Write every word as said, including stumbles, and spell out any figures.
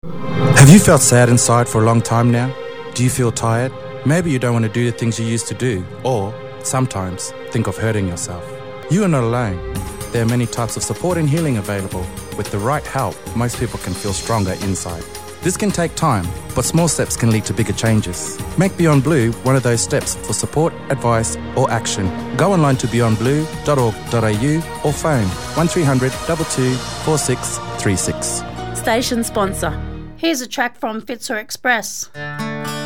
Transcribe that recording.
Have you felt sad inside for a long time now? Do you feel tired? Maybe you don't want to do the things you used to do, or sometimes think of hurting yourself. You are not alone. There are many types of support and healing available. With the right help, most people can feel stronger inside. This can take time, but small steps can lead to bigger changes. Make Beyond Blue one of those steps for support, advice or action. Go online to beyond blue dot org dot a u or phone one three hundred two two four six three six. Station sponsor. Here's a track from Fitzer Express.